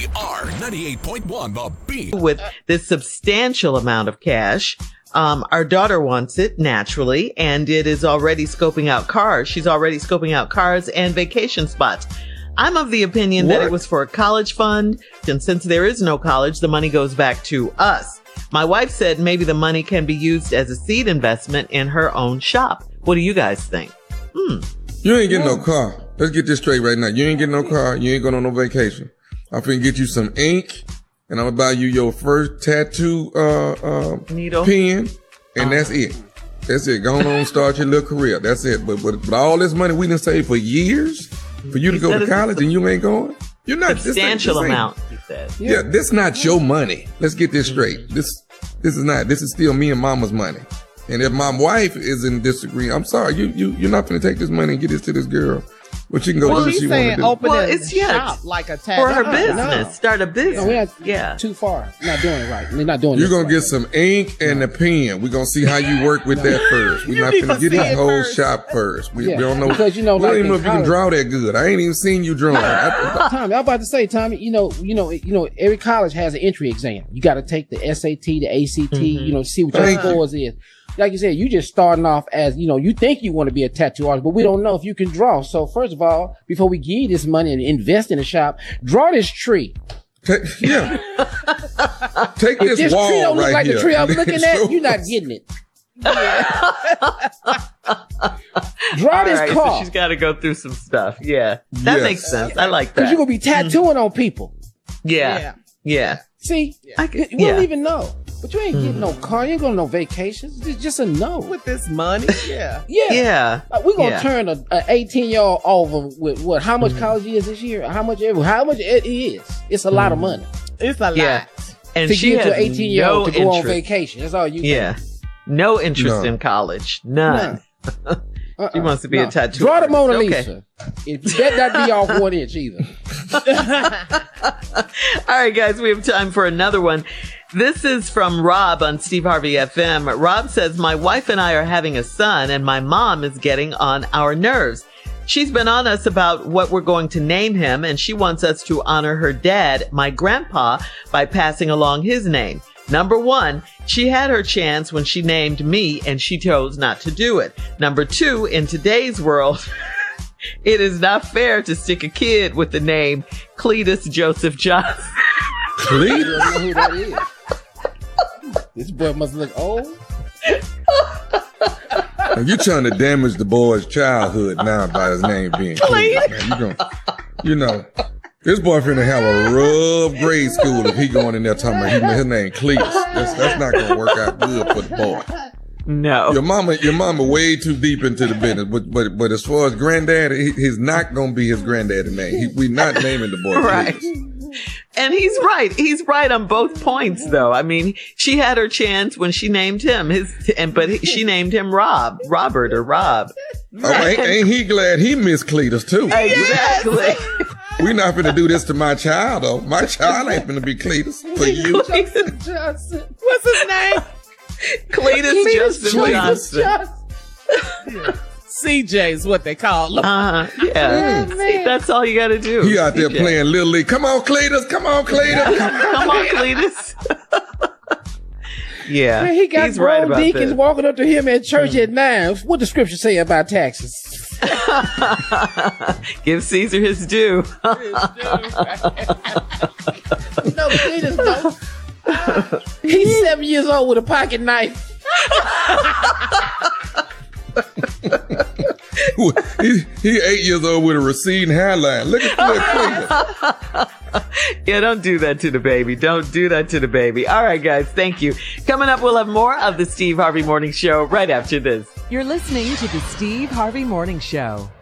WIR 98.1 The Beat. With this substantial amount of cash, our daughter wants it naturally, and it is already scoping out cars. She's already scoping out cars and vacation spots. I'm of the opinion that it was for a college fund, and since there is no college, the money goes back to us. My wife said maybe the money can be used as a seed investment in her own shop. What do you guys think? You ain't getting no car. Let's get this straight right now. You ain't getting no car. You ain't going on no vacation. I'm finna get you some ink, and I'm gonna buy you your first tattoo Needle. pen, and that's it. That's it. Go on, start your little career. That's it. But all this money we done saved for years for you to go to college and you ain't going? You're not. Substantial amount, he said. Yeah, this not your money. Let's get this straight. This is not. This is still me and mama's money. And if my wife is in disagreement, I'm sorry. You're not gonna take this money and get this to this girl. But you can go do what she want to do. Open a shop like a tattoo. For her business. Start a business. No, too far. We're not doing it right. We're not doing it. You're going to get some ink and a pen. We're going to see how you work with that first. We're not going to get this whole shop first. We don't know. Because, we don't even know if you can draw that good. I ain't even seen you drawing. Tommy, I'm about to say, Tommy, every college has an entry exam. You got to take the SAT, the ACT, see what your scores is. Like you said, you just starting off as, you think you want to be a tattoo artist, but we don't know if you can draw. So first of all, before we give you this money and invest in a shop, draw this tree. Take If this wall tree don't look right like here. the tree I'm looking at, you're not getting it. Draw this car. So she's got to go through some stuff. Yeah. That makes sense. I like that. Because you're going to be tattooing on people. Yeah. See, we don't even know. But you ain't getting no car. You ain't going to no vacations. It's just a no. With this money? Yeah. We're going to turn an 18-year-old over with what? How much college is this year? How much it is? It's a lot of money. It's a lot. And to she get has to an 18-year-old no to go on interest. vacation. That's all you Yeah. No interest in college. None. She wants to be a tattoo Draw the artist. Mona Okay. Lisa. It better not be off 1 inch either. All right, guys, we have time for another one. This is from Rob on Steve Harvey FM. Rob says, my wife and I are having a son, and my mom is getting on our nerves. She's been on us about what we're going to name him, and she wants us to honor her dad, my grandpa, by passing along his name. Number one, she had her chance when she named me, and she chose not to do it. Number two, in today's world, it is not fair to stick a kid with the name Cletus Joseph Johnson. Cletus? I don't know who that is. This boy must look old. You're trying to damage the boy's childhood now by his name being Cletus. This boy finna have a rough grade school if he going in there talking about his name Cletus. That's not gonna work out good for the boy. No. Your mama way too deep into the business. But as far as granddad, he's not gonna be his granddaddy name. We're not naming the boy Right. Cletus. And he's right. He's right on both points, though. I mean, she had her chance when she named him she named him Robert or Rob. Oh, ain't he glad he missed Cletus too? Exactly. We're not finna do this to my child, though. My child ain't finna be Cletus for you. Johnson. What's his name? Cletus Joseph Johnson. CJ is what they call him. See, that's all you got to do. He out there playing Little League. Come on, Cletus. Come on, Cletus. Come on, Cletus. Yeah. Man, he got he's right about deacons this. walking up to him at church at 9. What the scripture say about taxes? Give Caesar his due. Cletus, no. He's 7 years old with a pocket knife. He 8 years old with a receding hairline. Look at Cletus. Yeah, don't do that to the baby. Don't do that to the baby. All right, guys, thank you. Coming up, we'll have more of the Steve Harvey Morning Show right after this. You're listening to the Steve Harvey Morning Show.